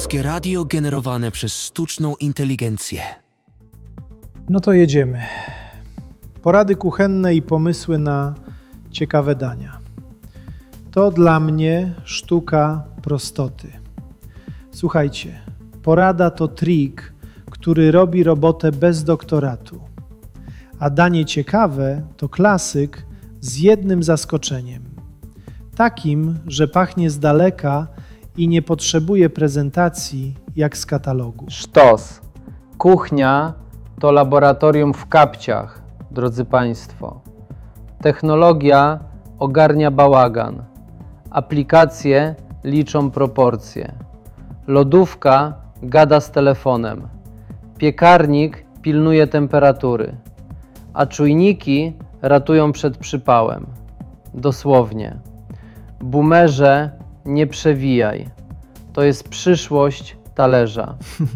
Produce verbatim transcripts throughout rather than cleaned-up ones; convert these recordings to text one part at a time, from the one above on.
Polskie radio generowane przez sztuczną inteligencję. No to jedziemy. Porady kuchenne i pomysły na ciekawe dania. To dla mnie sztuka prostoty. Słuchajcie, porada to trik, który robi robotę bez doktoratu. A danie ciekawe to klasyk z jednym zaskoczeniem. Takim, że pachnie z daleka i nie potrzebuje prezentacji jak z katalogu. Sztos. Kuchnia to laboratorium w kapciach, drodzy Państwo. Technologia ogarnia bałagan. Aplikacje liczą proporcje. Lodówka gada z telefonem. Piekarnik pilnuje temperatury. A czujniki ratują przed przypałem. Dosłownie. Boomerze, nie przewijaj. To jest przyszłość talerza.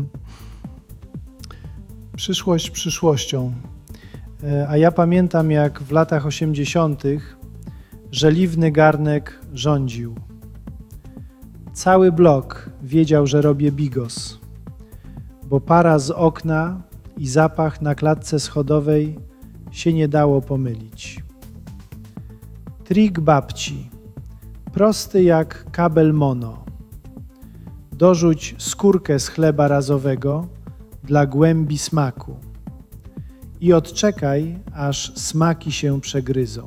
Przyszłość przyszłością. A ja pamiętam, jak w latach osiemdziesiątych żeliwny garnek rządził. Cały blok wiedział, że robię bigos, bo para z okna i zapach na klatce schodowej się nie dało pomylić. Trik babci. Prosty jak kabel mono. Dorzuć skórkę z chleba razowego dla głębi smaku i odczekaj, aż smaki się przegryzą.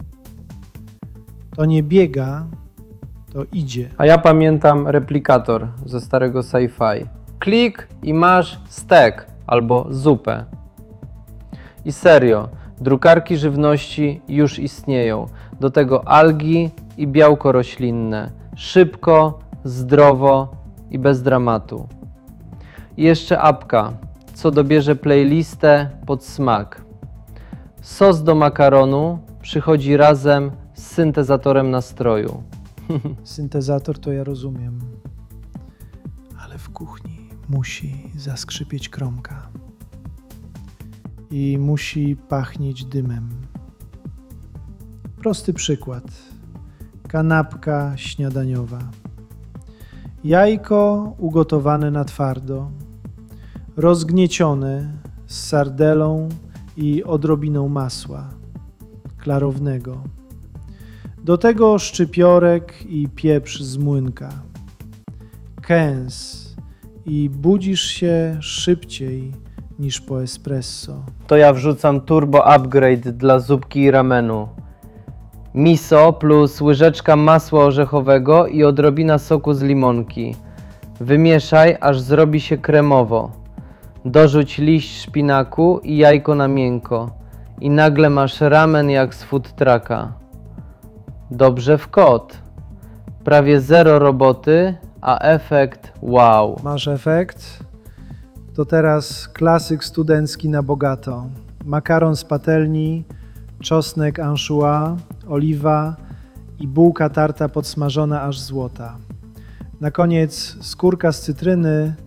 To nie biega, to idzie. A ja pamiętam replikator ze starego sci-fi. Klik i masz stek albo zupę. I serio, drukarki żywności już istnieją. Do tego algi i białko roślinne. Szybko, zdrowo i bez dramatu. I jeszcze apka, co dobierze playlistę pod smak. Sos do makaronu przychodzi razem z syntezatorem nastroju. Syntezator to ja rozumiem, ale w kuchni musi zaskrzypieć kromka i musi pachnieć dymem. Prosty przykład. Kanapka śniadaniowa. Jajko ugotowane na twardo, rozgniecione z sardelą i odrobiną masła klarownego. Do tego szczypiorek i pieprz z młynka. Kęs i budzisz się szybciej niż po espresso. To ja wrzucam turbo upgrade dla zupki i ramenu. Miso plus łyżeczka masła orzechowego i odrobina soku z limonki. Wymieszaj, aż zrobi się kremowo. Dorzuć liść szpinaku i jajko na miękko. I nagle masz ramen jak z food trucka. Dobrze w kot. Prawie zero roboty, a efekt wow. Masz efekt? To teraz klasyk studencki na bogato. Makaron z patelni, czosnek anchois, oliwa i bułka tarta podsmażona aż złota. Na koniec skórka z cytryny